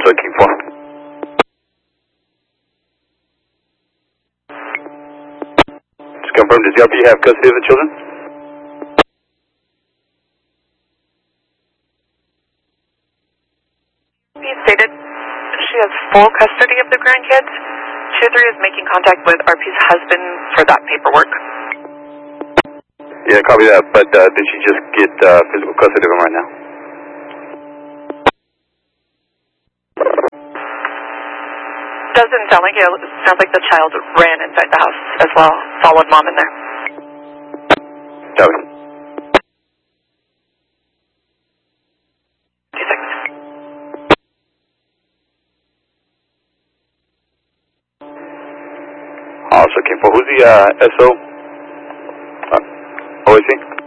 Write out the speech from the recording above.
Also looking for. Just confirm, does the RP have custody of the children? He stated she has full custody of the grandkids. 2-3 is making contact with RP's husband for that paperwork. Yeah, copy that, but did she just get physical custody of them right now? Doesn't sound like it. It sounds like the child ran inside the house as well. Followed mom in there. Copy. 2 seconds. Also looking for. Who's the SO? OAC?